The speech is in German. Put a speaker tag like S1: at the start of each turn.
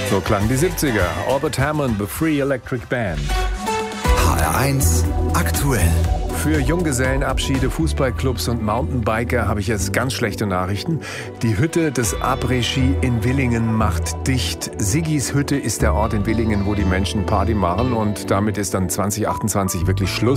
S1: So klangen die 70er. Albert Hammond, The Free Electric Band.
S2: HR1 aktuell.
S1: Für Junggesellenabschiede, Fußballclubs und Mountainbiker habe ich jetzt ganz schlechte Nachrichten. Die Hütte des Après-Ski in Willingen macht dicht. Siggis Hütte ist der Ort in Willingen, wo die Menschen Party machen, und damit ist dann 2028 wirklich Schluss.